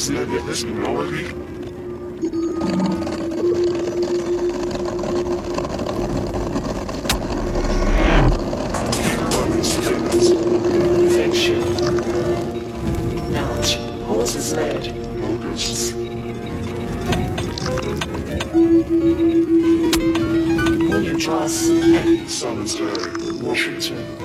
the end of this minority? Infection. Knowledge. Horses led. Focus. Union Trust. Summons Day, Washington.